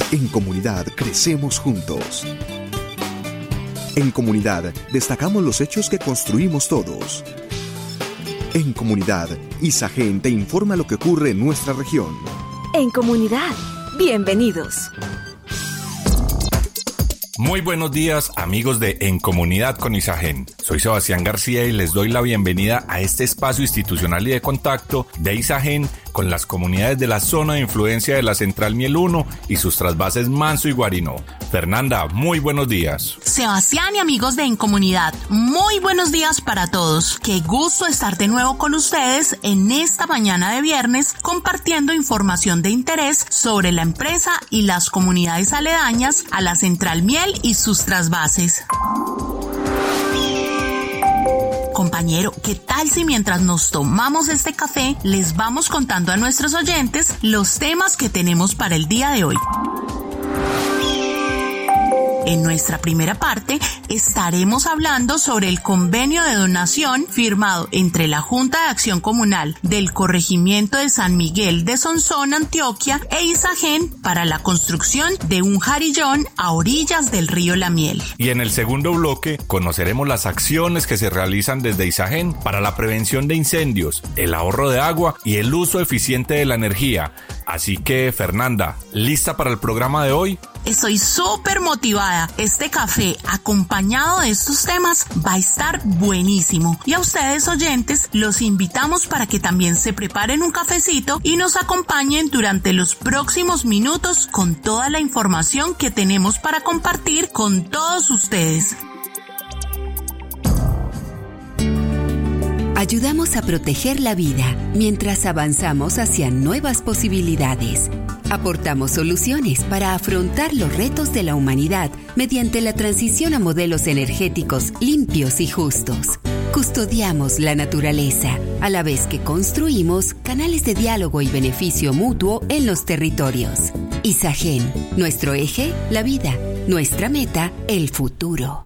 En comunidad crecemos juntos. En comunidad destacamos los hechos que construimos todos. En comunidad, Isagen te informa lo que ocurre en nuestra región. En comunidad, bienvenidos. Muy buenos días, amigos de En Comunidad con Isagen. Soy Sebastián García y les doy la bienvenida a este espacio institucional y de contacto de Isagen con las comunidades de la zona de influencia de la Central Miel 1 y sus trasvases Manso y Guarinó. Fernanda, muy buenos días. Sebastián y amigos de En Comunidad, muy buenos días para todos. Qué gusto estar de nuevo con ustedes en esta mañana de viernes compartiendo información de interés sobre la empresa y las comunidades aledañas a la Central Miel y sus trasvases. Compañero, ¿qué tal si mientras nos tomamos este café les vamos contando a nuestros oyentes los temas que tenemos para el día de hoy? En nuestra primera parte estaremos hablando sobre el convenio de donación firmado entre la Junta de Acción Comunal del Corregimiento de San Miguel de Sonsón, Antioquia e Isagen para la construcción de un jarillón a orillas del río La Miel. Y en el segundo bloque conoceremos las acciones que se realizan desde Isagen para la prevención de incendios, el ahorro de agua y el uso eficiente de la energía. Así que, Fernanda, ¿lista para el programa de hoy? Estoy súper motivada. Este café acompañado de estos temas va a estar buenísimo. Y a ustedes, oyentes, los invitamos para que también se preparen un cafecito y nos acompañen durante los próximos minutos con toda la información que tenemos para compartir con todos ustedes. Ayudamos a proteger la vida mientras avanzamos hacia nuevas posibilidades. Aportamos soluciones para afrontar los retos de la humanidad mediante la transición a modelos energéticos limpios y justos. Custodiamos la naturaleza, a la vez que construimos canales de diálogo y beneficio mutuo en los territorios. Isagen, nuestro eje, la vida, nuestra meta, el futuro.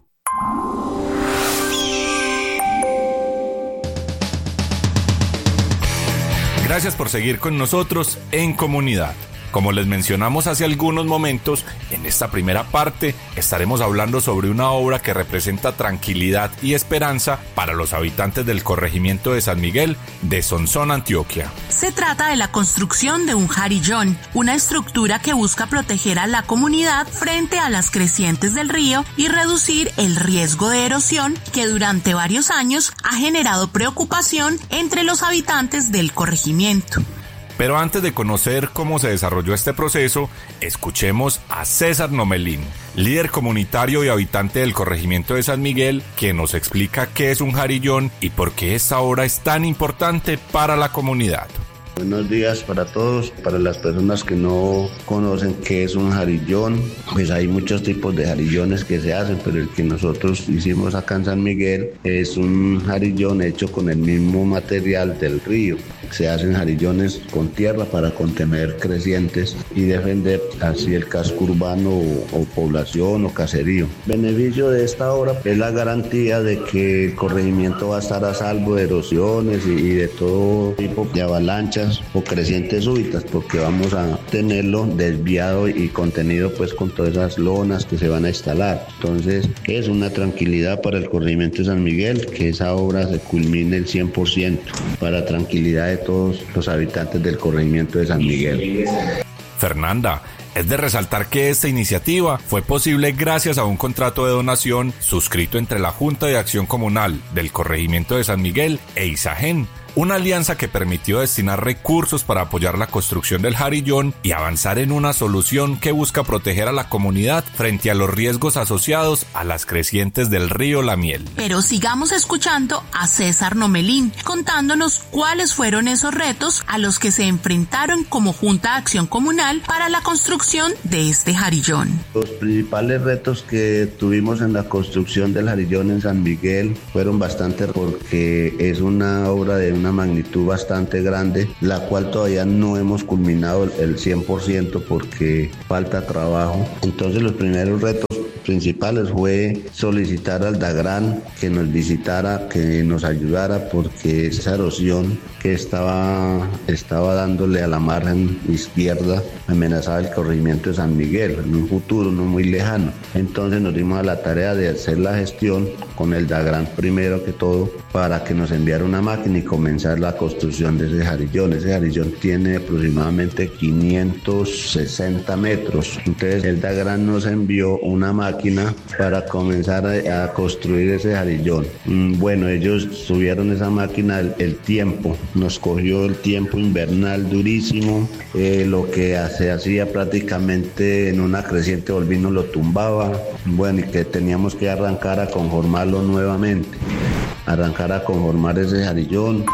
Gracias por seguir con nosotros en Comunidad. Como les mencionamos hace algunos momentos, en esta primera parte estaremos hablando sobre una obra que representa tranquilidad y esperanza para los habitantes del corregimiento de San Miguel de Sonsón, Antioquia. Se trata de la construcción de un jarillón, una estructura que busca proteger a la comunidad frente a las crecientes del río y reducir el riesgo de erosión que durante varios años ha generado preocupación entre los habitantes del corregimiento. Pero antes de conocer cómo se desarrolló este proceso, escuchemos a César Nomelín, líder comunitario y habitante del corregimiento de San Miguel, que nos explica qué es un jarillón y por qué esta obra es tan importante para la comunidad. Buenos días para todos. Para las personas que no conocen qué es un jarillón, pues hay muchos tipos de jarillones que se hacen, pero el que nosotros hicimos acá en San Miguel es un jarillón hecho con el mismo material del río. Se hacen jarillones con tierra para contener crecientes y defender así el casco urbano o población o caserío. El beneficio de esta obra es la garantía de que el corregimiento va a estar a salvo de erosiones y de todo tipo de avalanchas o crecientes súbitas, porque vamos a tenerlo desviado y contenido pues con todas esas lonas que se van a instalar. Entonces es una tranquilidad para el corregimiento de San Miguel que esa obra se culmine el 100% para tranquilidad de todos los habitantes del corregimiento de San Miguel. Fernanda, es de resaltar que esta iniciativa fue posible gracias a un contrato de donación suscrito entre la Junta de Acción Comunal del corregimiento de San Miguel e Isagen, una alianza que permitió destinar recursos para apoyar la construcción del jarillón y avanzar en una solución que busca proteger a la comunidad frente a los riesgos asociados a las crecientes del río La Miel. Pero sigamos escuchando a César Nomelín, contándonos cuáles fueron esos retos a los que se enfrentaron como Junta de Acción Comunal para la construcción de este jarillón. Los principales retos que tuvimos en la construcción del jarillón en San Miguel fueron bastante, porque es una obra de una magnitud bastante grande, la cual todavía no hemos culminado el 100% porque falta trabajo. Entonces los primeros retos principales fue solicitar al DAGRAN que nos visitara, que nos ayudara, porque esa erosión que estaba dándole a la margen izquierda amenazaba el corregimiento de San Miguel en un futuro no muy lejano. Entonces nos dimos a la tarea de hacer la gestión con el DAGRAN primero que todo para que nos enviara una máquina y comenzar la construcción de ese jarillón. Ese jarillón tiene aproximadamente 560 metros. Entonces el DAGRAN nos envió una máquina para comenzar a construir ese jarillón. Bueno, ellos subieron esa máquina el tiempo, nos cogió el tiempo invernal durísimo, lo que se hacía prácticamente en una creciente volvino lo tumbaba, bueno, y que teníamos que arrancar a conformarlo nuevamente, arrancar a conformar ese jarillón.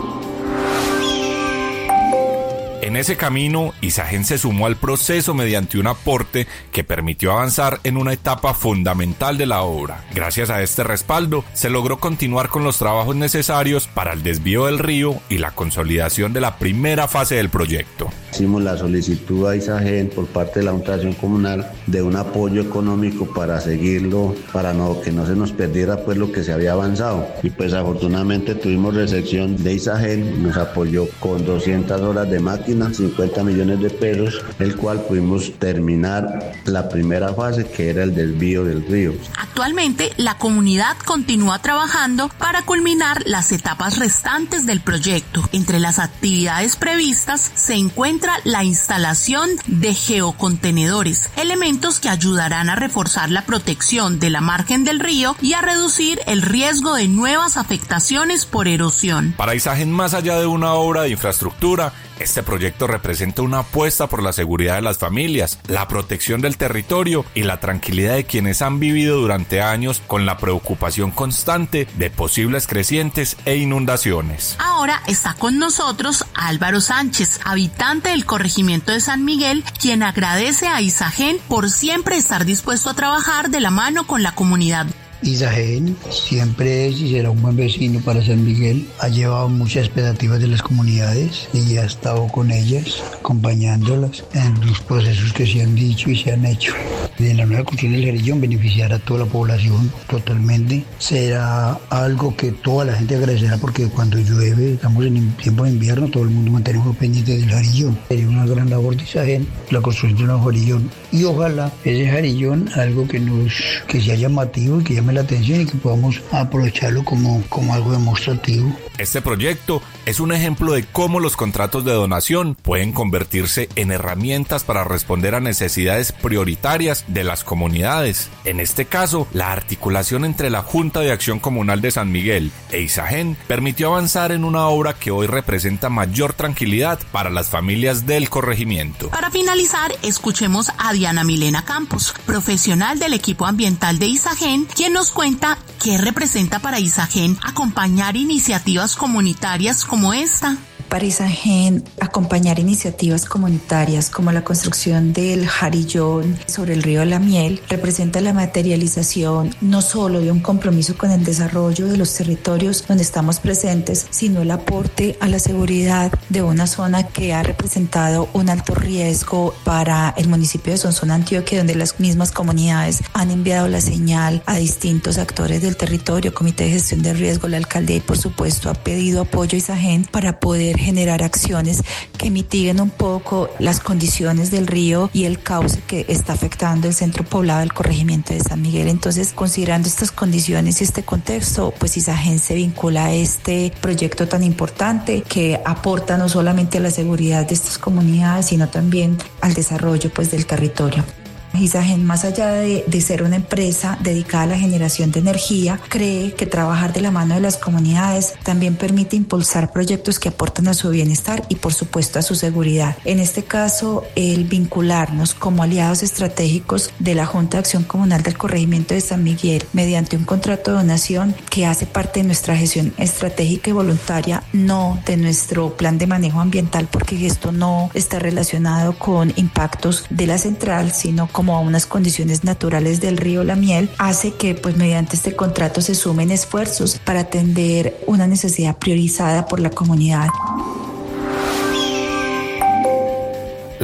En ese camino, Isagen se sumó al proceso mediante un aporte que permitió avanzar en una etapa fundamental de la obra. Gracias a este respaldo, se logró continuar con los trabajos necesarios para el desvío del río y la consolidación de la primera fase del proyecto. Hicimos la solicitud a Isagen por parte de la Junta de Acción Comunal de un apoyo económico para seguirlo, para que no se nos perdiera pues lo que se había avanzado. Y pues afortunadamente tuvimos recepción de Isagen, nos apoyó con 200 horas de máquina, 50 millones de pesos, el cual pudimos terminar la primera fase, que era el desvío del río. Actualmente, la comunidad continúa trabajando para culminar las etapas restantes del proyecto. Entre las actividades previstas se encuentra la instalación de geocontenedores, elementos que ayudarán a reforzar la protección de la margen del río y a reducir el riesgo de nuevas afectaciones por erosión. Para Isagen, más allá de una obra de infraestructura, este proyecto representa una apuesta por la seguridad de las familias, la protección del territorio y la tranquilidad de quienes han vivido durante años con la preocupación constante de posibles crecientes e inundaciones. Ahora está con nosotros Álvaro Sánchez, habitante del corregimiento de San Miguel, quien agradece a Isagen por siempre estar dispuesto a trabajar de la mano con la comunidad. Isagen siempre es y será un buen vecino para San Miguel. Ha llevado muchas expectativas de las comunidades y ha estado con ellas, acompañándolas en los procesos que se han dicho y se han hecho. En la nueva construcción del jarillón beneficiará a toda la población totalmente. Será algo que toda la gente agradecerá porque cuando llueve, estamos en tiempo de invierno, todo el mundo mantenemos pendiente del jarillón. Sería una gran labor de Isagen la construcción de un nuevo jarillón. Y ojalá ese jarillón, algo que sea llamativo y que llame la atención y que podamos aprovecharlo como algo demostrativo. Este proyecto es un ejemplo de cómo los contratos de donación pueden convertirse en herramientas para responder a necesidades prioritarias de las comunidades. En este caso, la articulación entre la Junta de Acción Comunal de San Miguel e Isagen permitió avanzar en una obra que hoy representa mayor tranquilidad para las familias del corregimiento. Para finalizar, escuchemos a Diana Milena Campos, profesional del equipo ambiental de Isagen, quien nos cuenta qué representa para Isagen acompañar iniciativas comunitarias como esta. Para Isagen, acompañar iniciativas comunitarias como la construcción del jarillón sobre el río La Miel representa la materialización no solo de un compromiso con el desarrollo de los territorios donde estamos presentes, sino el aporte a la seguridad de una zona que ha representado un alto riesgo para el municipio de Sonsón, Antioquia, donde las mismas comunidades han enviado la señal a distintos actores del territorio, Comité de Gestión de Riesgo, la alcaldía y por supuesto ha pedido apoyo a Isagen para poder generar acciones que mitiguen un poco las condiciones del río y el cauce que está afectando el centro poblado del corregimiento de San Miguel. Entonces, considerando estas condiciones y este contexto, pues Isagen se vincula a este proyecto tan importante que aporta no solamente a la seguridad de estas comunidades, sino también al desarrollo pues del territorio. Isagen, más allá de ser una empresa dedicada a la generación de energía, cree que trabajar de la mano de las comunidades también permite impulsar proyectos que aportan a su bienestar y por supuesto a su seguridad. En este caso, el vincularnos como aliados estratégicos de la Junta de Acción Comunal del Corregimiento de San Miguel mediante un contrato de donación que hace parte de nuestra gestión estratégica y voluntaria, no de nuestro plan de manejo ambiental, porque esto no está relacionado con impactos de la central, sino como a unas condiciones naturales del río La Miel, hace que pues mediante este contrato se sumen esfuerzos para atender una necesidad priorizada por la comunidad. La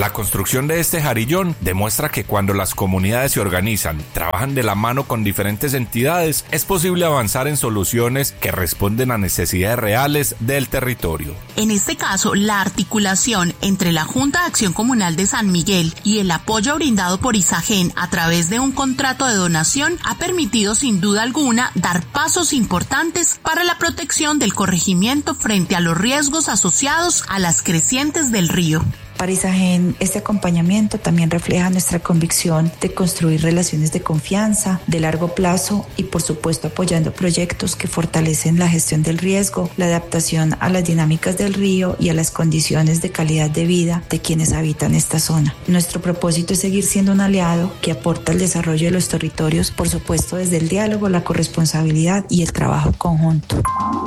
La construcción de este jarillón demuestra que cuando las comunidades se organizan, trabajan de la mano con diferentes entidades, es posible avanzar en soluciones que responden a necesidades reales del territorio. En este caso, la articulación entre la Junta de Acción Comunal de San Miguel y el apoyo brindado por Isagen a través de un contrato de donación ha permitido sin duda alguna dar pasos importantes para la protección del corregimiento frente a los riesgos asociados a las crecientes del río. Para Isagen, este acompañamiento también refleja nuestra convicción de construir relaciones de confianza, de largo plazo y, por supuesto, apoyando proyectos que fortalecen la gestión del riesgo, la adaptación a las dinámicas del río y a las condiciones de calidad de vida de quienes habitan esta zona. Nuestro propósito es seguir siendo un aliado que aporta al desarrollo de los territorios, por supuesto, desde el diálogo, la corresponsabilidad y el trabajo conjunto.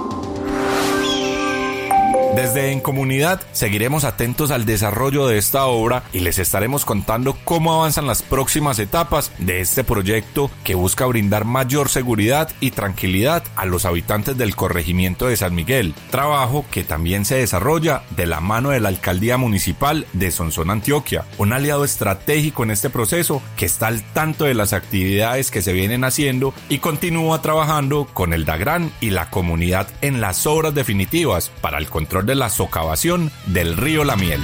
Desde En Comunidad seguiremos atentos al desarrollo de esta obra y les estaremos contando cómo avanzan las próximas etapas de este proyecto que busca brindar mayor seguridad y tranquilidad a los habitantes del corregimiento de San Miguel, trabajo que también se desarrolla de la mano de la Alcaldía Municipal de Sonsón, Antioquia, un aliado estratégico en este proceso que está al tanto de las actividades que se vienen haciendo y continúa trabajando con el DAGRAN y la comunidad en las obras definitivas para el control de la socavación del río La Miel.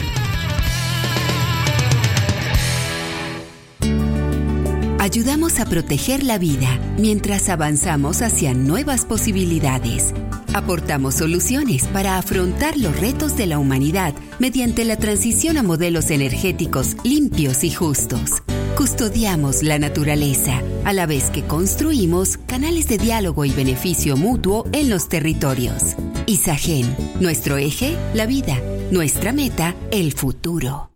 Ayudamos a proteger la vida mientras avanzamos hacia nuevas posibilidades. Aportamos soluciones para afrontar los retos de la humanidad mediante la transición a modelos energéticos limpios y justos. Custodiamos la naturaleza, a la vez que construimos canales de diálogo y beneficio mutuo en los territorios. Isagen, nuestro eje, la vida, nuestra meta, el futuro.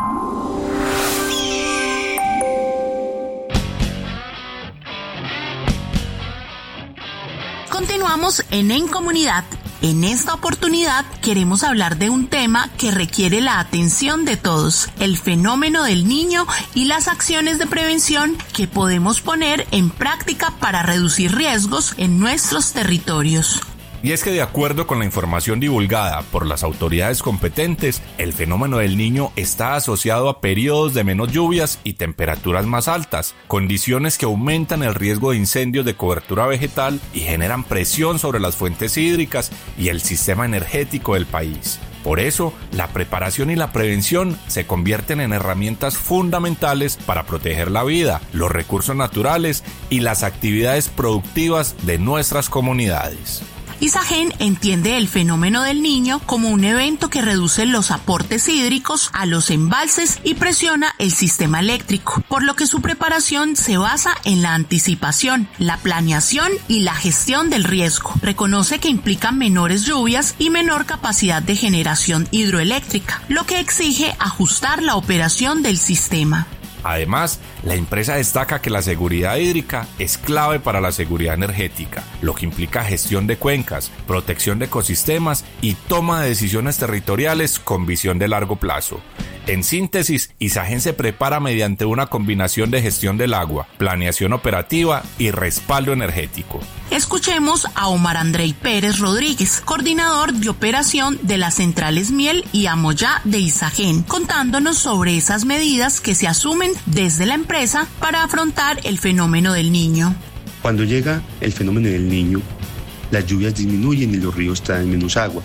Continuamos en Comunidad. En esta oportunidad queremos hablar de un tema que requiere la atención de todos, el fenómeno del niño y las acciones de prevención que podemos poner en práctica para reducir riesgos en nuestros territorios. Y es que de acuerdo con la información divulgada por las autoridades competentes, el fenómeno del Niño está asociado a periodos de menos lluvias y temperaturas más altas, condiciones que aumentan el riesgo de incendios de cobertura vegetal y generan presión sobre las fuentes hídricas y el sistema energético del país. Por eso, la preparación y la prevención se convierten en herramientas fundamentales para proteger la vida, los recursos naturales y las actividades productivas de nuestras comunidades. Isagen entiende el fenómeno del Niño como un evento que reduce los aportes hídricos a los embalses y presiona el sistema eléctrico, por lo que su preparación se basa en la anticipación, la planeación y la gestión del riesgo. Reconoce que implica menores lluvias y menor capacidad de generación hidroeléctrica, lo que exige ajustar la operación del sistema. Además, la empresa destaca que la seguridad hídrica es clave para la seguridad energética, lo que implica gestión de cuencas, protección de ecosistemas y toma de decisiones territoriales con visión de largo plazo. En síntesis, Isagen se prepara mediante una combinación de gestión del agua, planeación operativa y respaldo energético. Escuchemos a Omar Andrei Pérez Rodríguez, coordinador de operación de las centrales Miel y Amoyá de Isagen, contándonos sobre esas medidas que se asumen desde la empresa para afrontar el fenómeno del Niño. Cuando llega el fenómeno del Niño, las lluvias disminuyen y los ríos traen menos agua.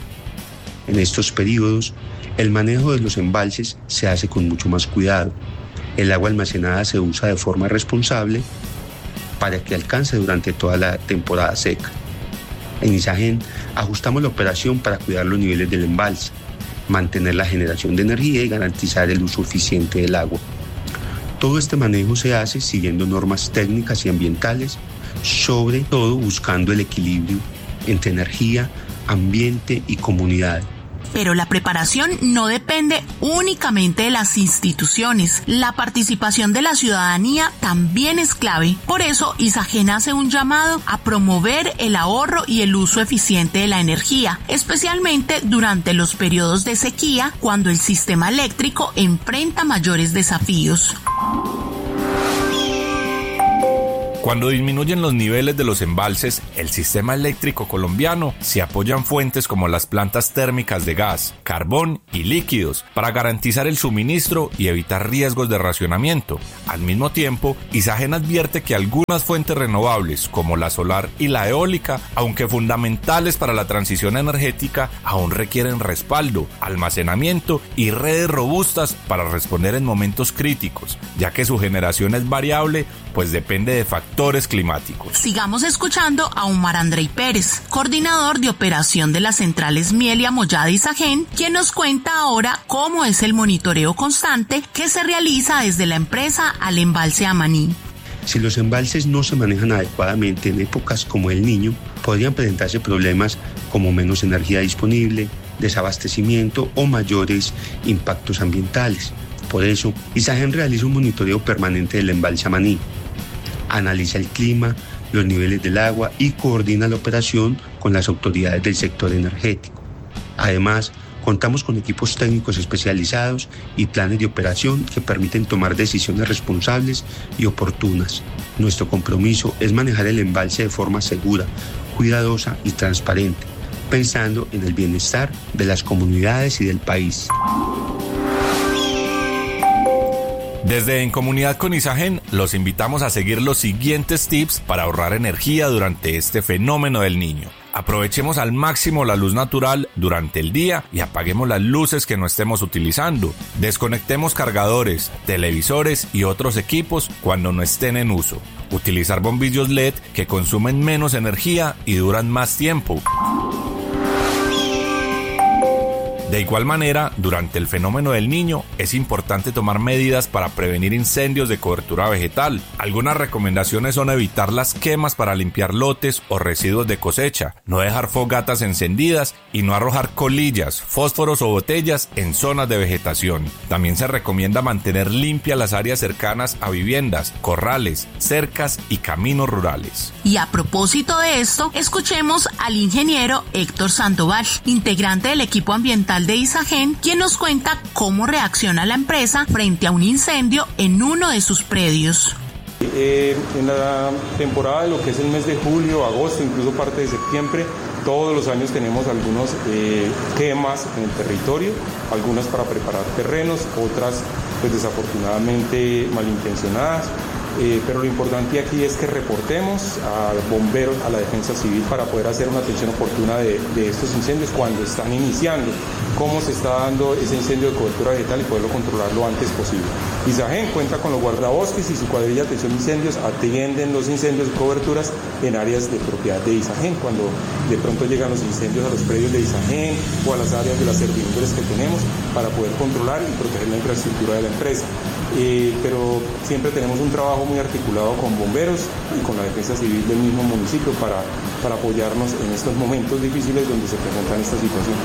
En estos periodos, el manejo de los embalses se hace con mucho más cuidado. El agua almacenada se usa de forma responsable para que alcance durante toda la temporada seca. En Isagen ajustamos la operación para cuidar los niveles del embalse, mantener la generación de energía y garantizar el uso eficiente del agua. Todo este manejo se hace siguiendo normas técnicas y ambientales, sobre todo buscando el equilibrio entre energía, ambiente y comunidad. Pero la preparación no depende únicamente de las instituciones. La participación de la ciudadanía también es clave. Por eso, Isagen hace un llamado a promover el ahorro y el uso eficiente de la energía, especialmente durante los periodos de sequía, cuando el sistema eléctrico enfrenta mayores desafíos. Cuando disminuyen los niveles de los embalses, el sistema eléctrico colombiano se apoya en fuentes como las plantas térmicas de gas, carbón y líquidos para garantizar el suministro y evitar riesgos de racionamiento. Al mismo tiempo, Isagen advierte que algunas fuentes renovables como la solar y la eólica, aunque fundamentales para la transición energética, aún requieren respaldo, almacenamiento y redes robustas para responder en momentos críticos, ya que su generación es variable, pues depende de factores climáticos. Sigamos escuchando a Omar Andrei Pérez, coordinador de operación de las centrales Mielia, Mollada y Isagen, quien nos cuenta ahora cómo es el monitoreo constante que se realiza desde la empresa al embalse Amaní. Si los embalses no se manejan adecuadamente en épocas como el Niño, podrían presentarse problemas como menos energía disponible, desabastecimiento o mayores impactos ambientales. Por eso, Isagen realiza un monitoreo permanente del embalse Amaní. Analiza el clima, los niveles del agua y coordina la operación con las autoridades del sector energético. Además, contamos con equipos técnicos especializados y planes de operación que permiten tomar decisiones responsables y oportunas. Nuestro compromiso es manejar el embalse de forma segura, cuidadosa y transparente, pensando en el bienestar de las comunidades y del país. Desde En Comunidad con Isagen, los invitamos a seguir los siguientes tips para ahorrar energía durante este fenómeno del Niño. Aprovechemos al máximo la luz natural durante el día y apaguemos las luces que no estemos utilizando. Desconectemos cargadores, televisores y otros equipos cuando no estén en uso. Utilizar bombillos LED que consumen menos energía y duran más tiempo. De igual manera, durante el fenómeno del Niño, es importante tomar medidas para prevenir incendios de cobertura vegetal. Algunas recomendaciones son evitar las quemas para limpiar lotes o residuos de cosecha, no dejar fogatas encendidas y no arrojar colillas, fósforos o botellas en zonas de vegetación. También se recomienda mantener limpias las áreas cercanas a viviendas, corrales, cercas y caminos rurales. Y a propósito de esto, escuchemos al ingeniero Héctor Sandoval, integrante del equipo ambiental de Isagen, quien nos cuenta cómo reacciona la empresa frente a un incendio en uno de sus predios. En la temporada de lo que es el mes de julio, agosto, incluso parte de septiembre, todos los años tenemos algunos quemas en el territorio, algunas para preparar terrenos, otras pues desafortunadamente malintencionadas. Pero lo importante aquí es que reportemos a bomberos, a la defensa civil para poder hacer una atención oportuna de estos incendios cuando están iniciando, cómo se está dando ese incendio de cobertura vegetal y poderlo controlar lo antes posible. Isagen cuenta con los guardabosques y su cuadrilla de atención de incendios atienden los incendios de coberturas en áreas de propiedad de Isagen, cuando de pronto llegan los incendios a los predios de Isagen o a las áreas de las servidumbres que tenemos para poder controlar y proteger la infraestructura de la empresa. Pero siempre tenemos un trabajo muy articulado con bomberos y con la defensa civil del mismo municipio para apoyarnos en estos momentos difíciles donde se presentan estas situaciones.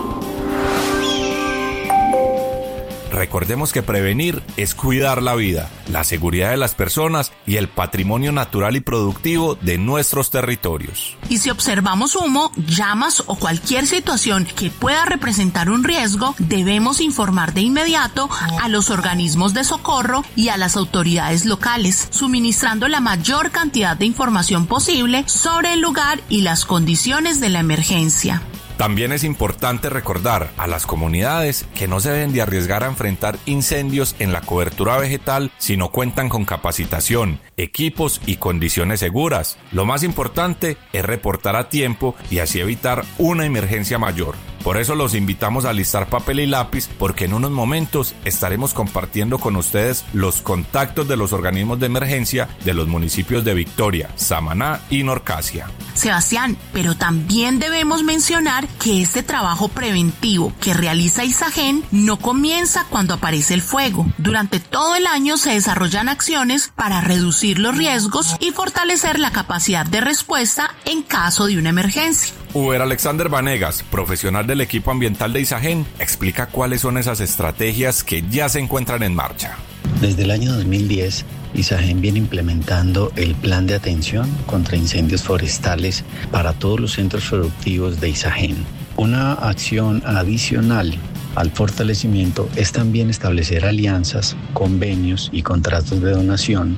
Recordemos que prevenir es cuidar la vida, la seguridad de las personas y el patrimonio natural y productivo de nuestros territorios. Y si observamos humo, llamas o cualquier situación que pueda representar un riesgo, debemos informar de inmediato a los organismos de socorro y a las autoridades locales, suministrando la mayor cantidad de información posible sobre el lugar y las condiciones de la emergencia. También es importante recordar a las comunidades que no se deben de arriesgar a enfrentar incendios en la cobertura vegetal si no cuentan con capacitación, equipos y condiciones seguras. Lo más importante es reportar a tiempo y así evitar una emergencia mayor. Por eso los invitamos a alistar papel y lápiz, porque en unos momentos estaremos compartiendo con ustedes los contactos de los organismos de emergencia de los municipios de Victoria, Samaná y Norcasia. Sebastián, pero también debemos mencionar que este trabajo preventivo que realiza Isagen no comienza cuando aparece el fuego. Durante todo el año se desarrollan acciones para reducir los riesgos y fortalecer la capacidad de respuesta en caso de una emergencia. Uber Alexander Vanegas, profesional del equipo ambiental de Isagen, explica cuáles son esas estrategias que ya se encuentran en marcha. Desde el año 2010, Isagen viene implementando el plan de atención contra incendios forestales para todos los centros productivos de Isagen. Una acción adicional al fortalecimiento es también establecer alianzas, convenios y contratos de donación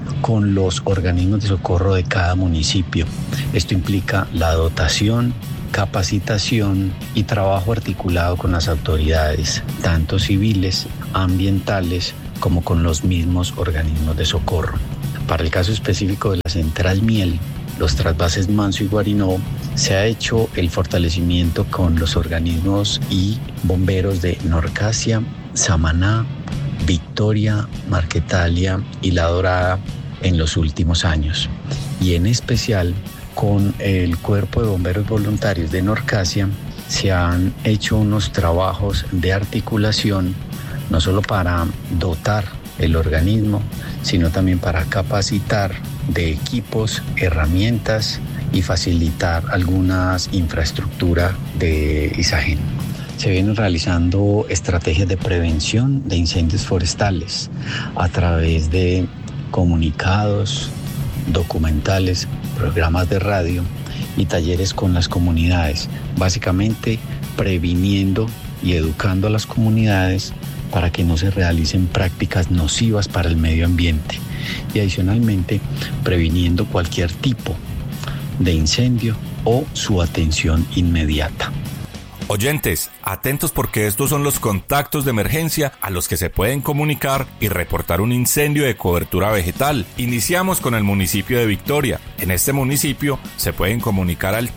con los organismos de socorro de cada municipio. Esto implica la dotación, capacitación y trabajo articulado con las autoridades, tanto civiles, ambientales, como con los mismos organismos de socorro. Para el caso específico de la Central Miel, los trasvases Manso y Guarinó, se ha hecho el fortalecimiento con los organismos y bomberos de Norcasia, Samaná, Victoria, Marquetalia y La Dorada en los últimos años. Y en especial con el Cuerpo de Bomberos Voluntarios de Norcasia se han hecho unos trabajos de articulación, no solo para dotar el organismo, sino también para capacitar de equipos, herramientas y facilitar algunas infraestructuras de Isagen. Se vienen realizando estrategias de prevención de incendios forestales a través de comunicados, documentales, programas de radio y talleres con las comunidades, básicamente previniendo y educando a las comunidades para que no se realicen prácticas nocivas para el medio ambiente y adicionalmente previniendo cualquier tipo de incendio o su atención inmediata. Oyentes, atentos porque estos son los contactos de emergencia a los que se pueden comunicar y reportar un incendio de cobertura vegetal. Iniciamos con el municipio de Victoria. En este municipio se pueden comunicar al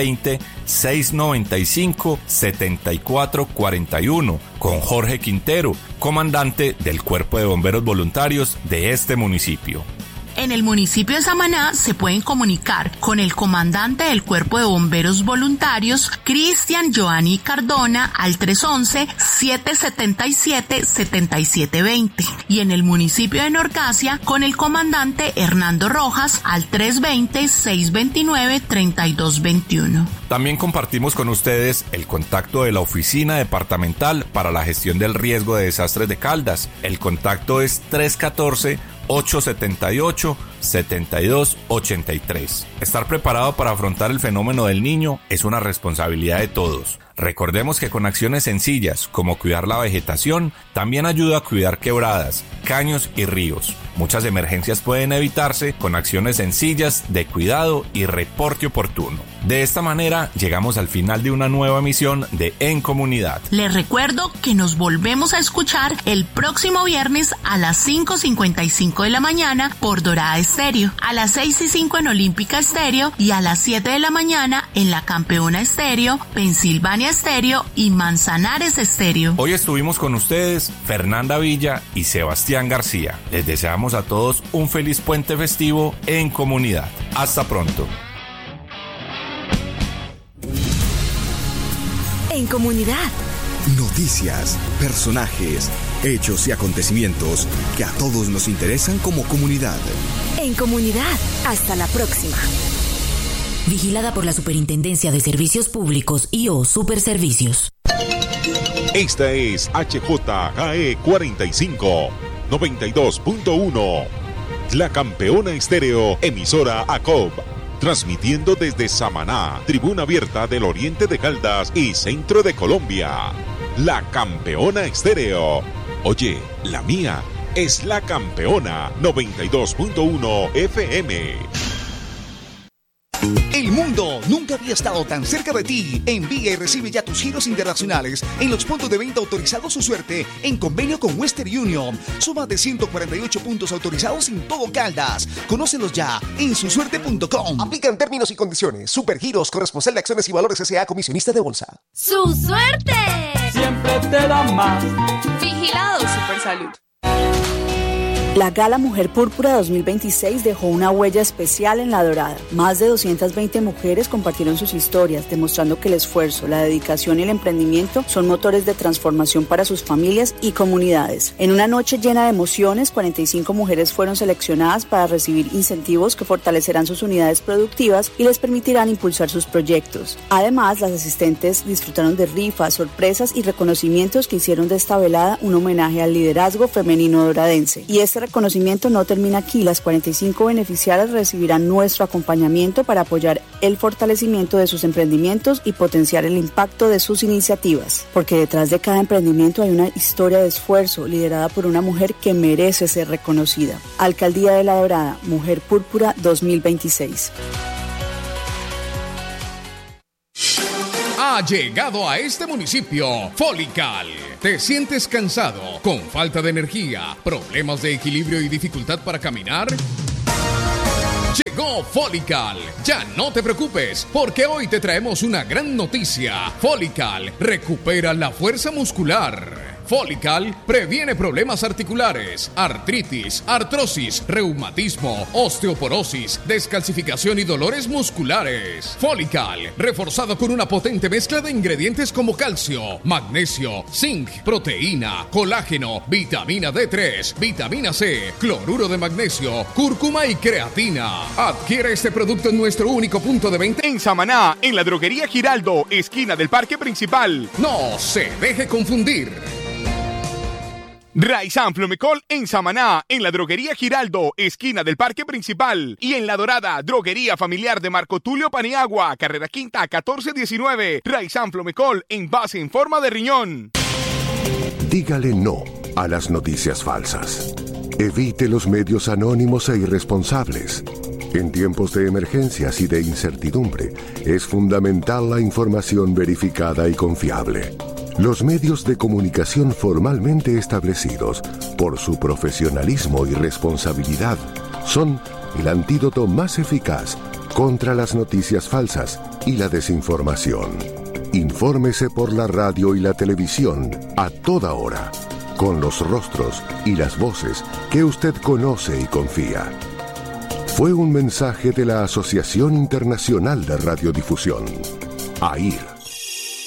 320-695-7441 con Jorge Quintero, comandante del Cuerpo de Bomberos Voluntarios de este municipio. En el municipio de Samaná se pueden comunicar con el comandante del Cuerpo de Bomberos Voluntarios, Cristian Joanny Cardona, al 311-777-7720. Y en el municipio de Norcasia con el comandante Hernando Rojas, al 320-629-3221. También compartimos con ustedes el contacto de la Oficina Departamental para la Gestión del Riesgo de Desastres de Caldas. El contacto es 314-878-7283. Estar preparado para afrontar el fenómeno del Niño es una responsabilidad de todos. Recordemos que con acciones sencillas como cuidar la vegetación, también ayuda a cuidar quebradas, caños y ríos. Muchas emergencias pueden evitarse con acciones sencillas de cuidado y reporte oportuno. De esta manera llegamos al final de una nueva emisión de En Comunidad. Les recuerdo que nos volvemos a escuchar el próximo viernes a las 5:55 de la mañana por Dorada Estéreo, a las 6:05 en Olímpica Estéreo y a las 7 de la mañana en La Campeona Estéreo, Pensilvania Estéreo y Manzanares Estéreo. Hoy estuvimos con ustedes Fernanda Villa y Sebastián García. Les deseamos a todos un feliz puente festivo en comunidad. Hasta pronto. En comunidad. Noticias, personajes, hechos y acontecimientos que a todos nos interesan como comunidad. En comunidad. Hasta la próxima. Vigilada por la Superintendencia de Servicios Públicos y/o Superservicios. Esta es HJGE 45, 92.1. La Campeona Estéreo, emisora ACOB. Transmitiendo desde Samaná, tribuna abierta del oriente de Caldas y centro de Colombia. La Campeona Estéreo. Oye, la mía es La Campeona 92.1 FM. El mundo nunca había estado tan cerca de ti. Envía y recibe ya tus giros internacionales en los puntos de venta autorizados Su Suerte en convenio con Western Union. Suma de 148 puntos autorizados en todo Caldas. Conócelos ya en susuerte.com. Aplican términos y condiciones. Supergiros, corresponsal de Acciones y Valores S.A., comisionista de bolsa. ¡Su Suerte! Siempre te da más. Vigilado Supersalud. La Gala Mujer Púrpura 2026 dejó una huella especial en La Dorada. Más de 220 mujeres compartieron sus historias, demostrando que el esfuerzo, la dedicación y el emprendimiento son motores de transformación para sus familias y comunidades. En una noche llena de emociones, 45 mujeres fueron seleccionadas para recibir incentivos que fortalecerán sus unidades productivas y les permitirán impulsar sus proyectos. Además, las asistentes disfrutaron de rifas, sorpresas y reconocimientos que hicieron de esta velada un homenaje al liderazgo femenino doradense. Y este reconocimiento no termina aquí. Las 45 beneficiarias recibirán nuestro acompañamiento para apoyar el fortalecimiento de sus emprendimientos y potenciar el impacto de sus iniciativas. Porque detrás de cada emprendimiento hay una historia de esfuerzo liderada por una mujer que merece ser reconocida. Alcaldía de La Dorada, Mujer Púrpura 2026. Ha llegado a este municipio Folical. ¿Te sientes cansado, con falta de energía, problemas de equilibrio y dificultad para caminar? Llegó Folical. Ya no te preocupes, porque hoy te traemos una gran noticia. Folical recupera la fuerza muscular. Folical previene problemas articulares, artritis, artrosis, reumatismo, osteoporosis, descalcificación y dolores musculares. Folical, reforzado con una potente mezcla de ingredientes como calcio, magnesio, zinc, proteína, colágeno, vitamina D3, vitamina C, cloruro de magnesio, cúrcuma y creatina. Adquiere este producto en nuestro único punto de venta en Samaná, en la droguería Giraldo, esquina del Parque Principal. No se deje confundir. Raizán Flomecol en Samaná, en la droguería Giraldo, esquina del Parque Principal. Y en La Dorada, droguería familiar de Marco Tulio Paniagua, carrera quinta 1419. Raizán Flomecol, envase en forma de riñón. Dígale no a las noticias falsas. Evite los medios anónimos e irresponsables. En tiempos de emergencias y de incertidumbre, es fundamental la información verificada y confiable. Los medios de comunicación formalmente establecidos, por su profesionalismo y responsabilidad, son el antídoto más eficaz contra las noticias falsas y la desinformación. Infórmese por la radio y la televisión a toda hora, con los rostros y las voces que usted conoce y confía. Fue un mensaje de la Asociación Internacional de Radiodifusión, AIR.